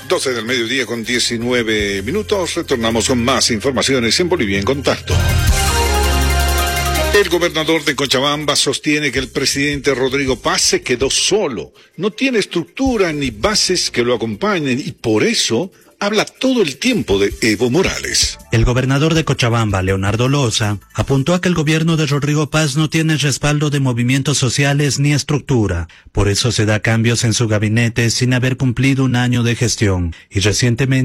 12 del mediodía con 19 minutos. Retornamos con más informaciones en Bolivia en Contacto. El gobernador de Cochabamba sostiene que el presidente Rodrigo Paz se quedó solo. No tiene estructura ni bases que lo acompañen y por eso habla todo el tiempo de Evo Morales. El gobernador de Cochabamba, Leonardo Loza, apuntó a que el gobierno de Rodrigo Paz no tiene respaldo de movimientos sociales ni estructura. Por eso se da cambios en su gabinete sin haber cumplido un año de gestión. Y recientemente